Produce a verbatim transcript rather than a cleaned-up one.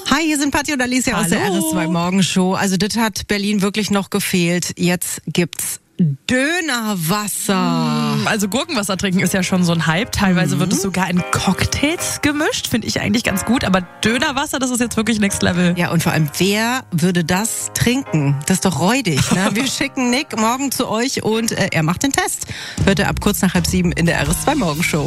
Hi, hier sind Patti und Alicia Hallo. aus der R S zwei Morgenshow. Also das hat Berlin wirklich noch gefehlt. Jetzt gibt's Dönerwasser. Also Gurkenwasser trinken ist ja schon so ein Hype. Teilweise Mhm. wird es sogar in Cocktails gemischt. Finde ich eigentlich ganz gut. Aber Dönerwasser, das ist jetzt wirklich Next Level. Ja, und vor allem, wer würde das trinken? Das ist doch räudig, ne? Wir schicken Nick morgen zu euch und äh, er macht den Test. Hört er ab kurz nach halb sieben in der R S zwei Morgenshow.